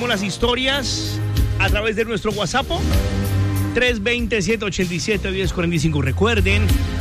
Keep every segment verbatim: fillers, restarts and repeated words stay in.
leemos las historias a través de nuestro WhatsApp tres dos cero, siete ocho siete, uno cero cuatro cinco. Recuerden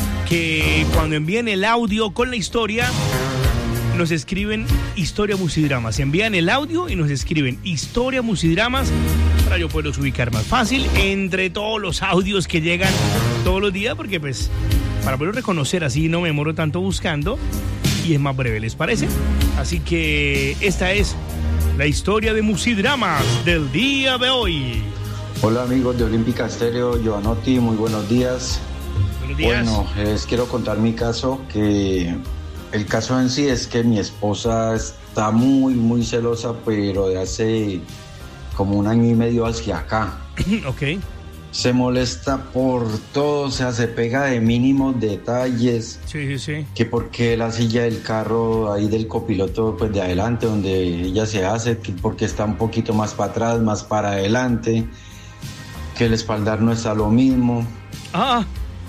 que cuando envíen el audio con la historia, nos escriben Historia Musidramas. Envían el audio y nos escriben Historia Musidramas para yo poderlos ubicar más fácil entre todos los audios que llegan todos los días, porque pues para poderlos reconocer así no me demoro tanto buscando y es más breve, ¿les parece? Así que esta es la historia de Musidramas del día de hoy. Hola amigos de Olímpica Estéreo, Giovanotti, muy buenos días. Buenos días. Bueno, les quiero contar mi caso, que el caso en sí es que mi esposa está muy, muy celosa, pero de hace como un año y medio hacia acá. Ok. Se molesta por todo, o sea, se pega de mínimos detalles. Sí, sí, sí. Que porque la silla del carro ahí del copiloto, pues de adelante, donde ella se hace, que porque está un poquito más para atrás, más para adelante, que el espaldar no está lo mismo. Ah.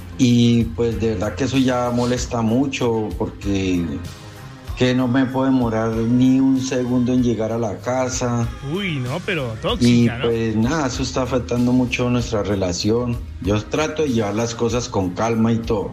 Y pues de verdad que eso ya molesta mucho, porque que no me puedo demorar ni un segundo en llegar a la casa. Uy, no, pero tóxica, y ¿no? pues nada, eso está afectando mucho nuestra relación. Yo trato de llevar las cosas con calma y todo,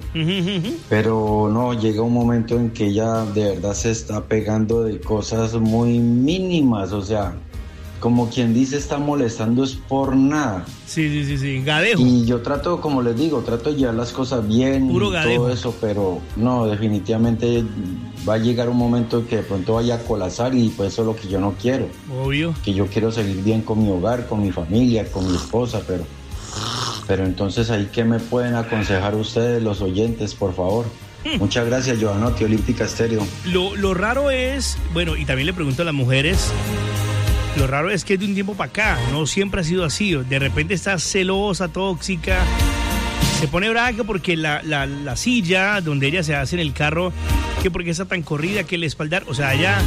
pero no, llega un momento en que ella de verdad se está pegando de cosas muy mínimas, o sea, como quien dice, está molestando es por nada. Sí, sí, sí, sí, gadejo. Y yo trato, como les digo, trato de llevar las cosas bien, puro y gadejo. todo eso, pero no, definitivamente va a llegar un momento en que de pronto vaya a colapsar y pues eso es lo que yo no quiero. Obvio. Que yo quiero seguir bien con mi hogar, con mi familia, con mi esposa, pero, pero entonces ahí, ¿qué me pueden aconsejar ustedes, los oyentes, por favor? Hmm. Muchas gracias, Giovanotti, Olímpica Estéreo. Lo, lo raro es, bueno, y también le pregunto a las mujeres, lo raro es que de un tiempo para acá, no siempre ha sido así. De repente está celosa, tóxica, se pone brava que porque la, la, la silla donde ella se hace en el carro, que porque está tan corrida, que el espaldar, o sea, ella,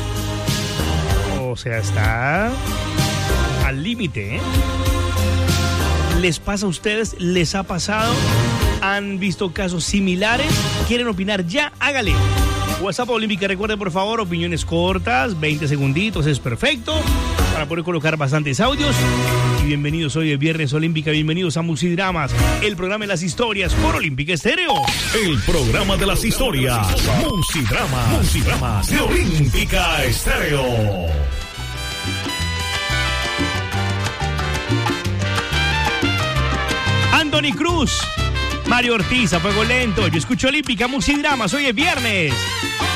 o sea, está al límite, ¿eh? ¿Les pasa a ustedes? ¿Les ha pasado? ¿Han visto casos similares? ¿Quieren opinar? Ya, hágale. WhatsApp Olímpica, recuerden por favor, opiniones cortas, veinte segunditos, es perfecto, para poder colocar bastantes audios. Y bienvenidos hoy el Viernes Olímpica, bienvenidos a Musidramas, el programa de las historias por Olímpica Estéreo. El programa de las historias, Musidramas, Musidramas de Olímpica Estéreo. Anthony Cruz, Mario Ortiz, a fuego lento. Yo escucho Olímpica, Musidramas, hoy es viernes.